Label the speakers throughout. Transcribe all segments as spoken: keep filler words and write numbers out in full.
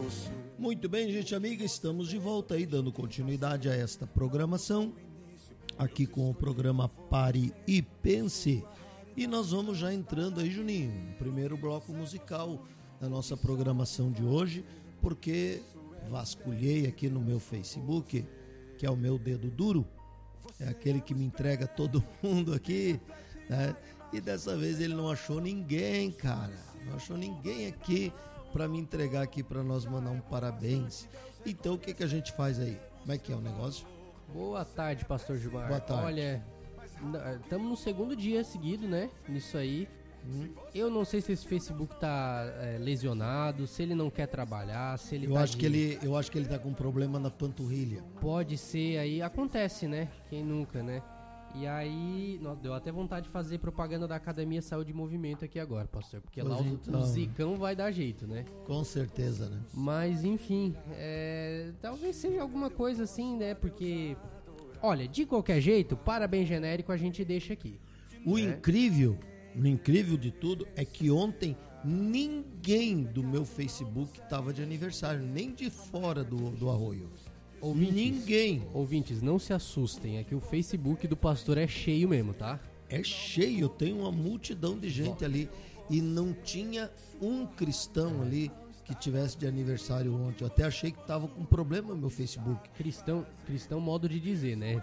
Speaker 1: Muito bem, gente amiga, estamos de volta aí, dando continuidade a esta programação, aqui com o programa Pare e Pense. E nós vamos já entrando aí, Juninho, no primeiro bloco musical da nossa programação de hoje, porque vasculhei aqui no meu Facebook, que é o meu dedo duro, é aquele que me entrega todo mundo aqui, né? E dessa vez ele não achou ninguém, cara, não achou ninguém aqui para me entregar aqui, para nós mandar um parabéns. Então o que que a gente faz aí? Como é que é o negócio?
Speaker 2: Boa tarde, pastor Gilmar.
Speaker 1: Boa tarde.
Speaker 2: Olha, estamos no segundo dia seguido, né? Nisso aí. Hum. Eu não sei se esse Facebook tá é, lesionado, se ele não quer trabalhar, se ele
Speaker 1: eu
Speaker 2: tá
Speaker 1: acho
Speaker 2: de...
Speaker 1: que ele Eu acho que ele tá com problema na panturrilha.
Speaker 2: Pode ser aí, acontece, né? Quem nunca, né? E aí, deu até vontade de fazer propaganda da Academia Saúde e Movimento aqui agora, pastor. Porque pois lá o, então, o Zicão vai dar jeito, né?
Speaker 1: Com certeza, né?
Speaker 2: Mas, enfim, é, talvez seja alguma coisa assim, né? Porque, olha, de qualquer jeito, parabéns genérico a gente deixa aqui.
Speaker 1: O
Speaker 2: né?
Speaker 1: incrível, o incrível de tudo é que ontem ninguém do meu Facebook tava de aniversário, nem de fora do, do Arroio.
Speaker 2: Ouvintes,
Speaker 1: Ninguém.
Speaker 2: Ouvintes, não se assustem, é que o Facebook do pastor é cheio mesmo, tá?
Speaker 1: É cheio, tem uma multidão de gente Bom. ali e não tinha um cristão ali que tivesse de aniversário ontem. Eu até achei que tava com problema no meu Facebook.
Speaker 2: Cristão, cristão modo de dizer, né?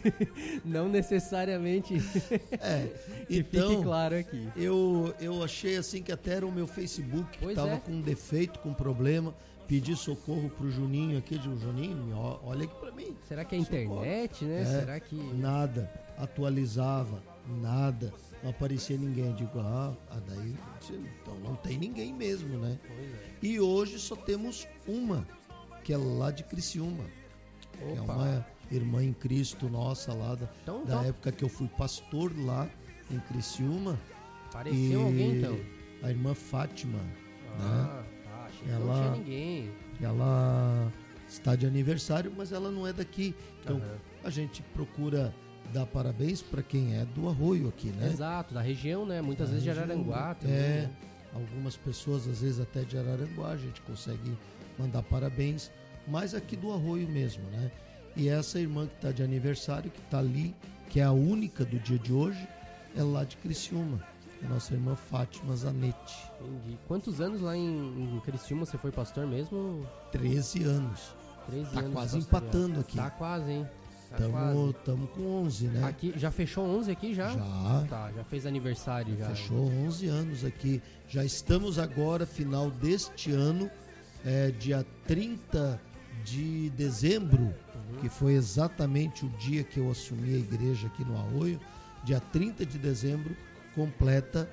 Speaker 2: Não necessariamente
Speaker 1: é,
Speaker 2: que
Speaker 1: então,
Speaker 2: fique claro aqui.
Speaker 1: Eu, eu achei assim que até era o meu Facebook que
Speaker 2: pois
Speaker 1: tava
Speaker 2: é.
Speaker 1: com defeito, com problema. Pedi socorro pro Juninho aqui, de Juninho, olha aqui pra mim.
Speaker 2: Será que é a internet, né?
Speaker 1: É,
Speaker 2: Será que...
Speaker 1: Nada, atualizava, nada, não aparecia ninguém. Digo, ah, daí, então não tem ninguém mesmo, né?
Speaker 2: Pois é.
Speaker 1: E hoje só temos uma, que é lá de Criciúma.
Speaker 2: Opa.
Speaker 1: Que é uma irmã em Cristo nossa lá, da,
Speaker 2: então,
Speaker 1: da
Speaker 2: então.
Speaker 1: época que eu fui pastor lá em Criciúma.
Speaker 2: Apareceu alguém então?
Speaker 1: A irmã Fátima,
Speaker 2: ah.
Speaker 1: né?
Speaker 2: Ela, não tinha ninguém.
Speaker 1: Ela está de aniversário, mas ela não é daqui. Então
Speaker 2: uhum.
Speaker 1: a gente procura dar parabéns para quem é do Arroio aqui, né?
Speaker 2: Exato, da região, né? Muitas
Speaker 1: da
Speaker 2: vezes
Speaker 1: região,
Speaker 2: de Araranguá também.
Speaker 1: É,
Speaker 2: né?
Speaker 1: Algumas pessoas às vezes até de Araranguá a gente consegue mandar parabéns, mas aqui do Arroio mesmo, né? E essa irmã que está de aniversário, que está ali, que é a única do dia de hoje, é lá de Criciúma. A nossa irmã Fátima Zanetti.
Speaker 2: Entendi. Quantos anos lá em, em Criciúma você foi pastor mesmo?
Speaker 1: treze anos.
Speaker 2: treze
Speaker 1: tá
Speaker 2: anos.
Speaker 1: quase empatando aqui.
Speaker 2: Tá quase, hein? Tá
Speaker 1: tamo,
Speaker 2: quase.
Speaker 1: tamo com onze, né?
Speaker 2: Aqui, já fechou onze aqui já?
Speaker 1: Já.
Speaker 2: Tá, já fez aniversário já.
Speaker 1: Fechou onze anos aqui. Já estamos agora, final deste ano, é, dia trinta de dezembro, uhum. que foi exatamente o dia que eu assumi a igreja aqui no Arroio. Dia trinta de dezembro, completa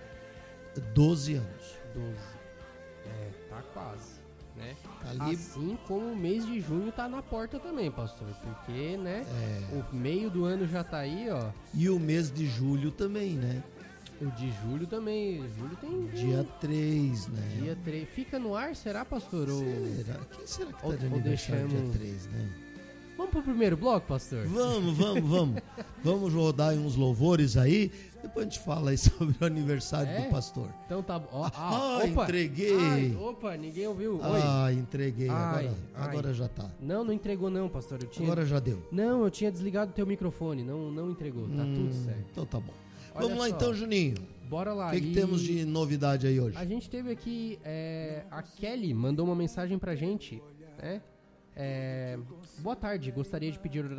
Speaker 1: doze anos.
Speaker 2: doze. É, tá quase, né?
Speaker 1: Tá ali...
Speaker 2: Assim como o mês de junho tá na porta também, pastor. Porque, né?
Speaker 1: É...
Speaker 2: O meio do ano já tá aí, ó.
Speaker 1: E o mês de julho também, né?
Speaker 2: O de julho também. Julho tem...
Speaker 1: Dia três, né?
Speaker 2: Dia três. Fica no ar, será, pastor? Ou...
Speaker 1: Será? Quem será que tá
Speaker 2: ou,
Speaker 1: de aniversário
Speaker 2: deixamos...
Speaker 1: dia três, né?
Speaker 2: Vamos pro primeiro bloco, pastor?
Speaker 1: Vamos, vamos, vamos. Vamos rodar uns louvores aí. Depois a gente fala aí sobre o aniversário
Speaker 2: é?
Speaker 1: do pastor.
Speaker 2: Então tá bom. Ah,
Speaker 1: ah,
Speaker 2: opa.
Speaker 1: entreguei.
Speaker 2: Ai, opa, ninguém ouviu. Oi.
Speaker 1: Ah, entreguei.
Speaker 2: Ai,
Speaker 1: agora
Speaker 2: ai.
Speaker 1: agora já tá.
Speaker 2: Não, não entregou não, pastor. Eu tinha...
Speaker 1: Agora já deu.
Speaker 2: Não, eu tinha desligado o teu microfone. Não, não entregou. Tá
Speaker 1: hum,
Speaker 2: tudo certo.
Speaker 1: Então tá bom.
Speaker 2: Olha
Speaker 1: Vamos lá
Speaker 2: só.
Speaker 1: então, Juninho.
Speaker 2: Bora lá.
Speaker 1: O que, que
Speaker 2: e...
Speaker 1: temos de novidade aí hoje?
Speaker 2: A gente teve aqui, é, a Kelly mandou uma mensagem pra gente, né? É, boa tarde, gostaria de pedir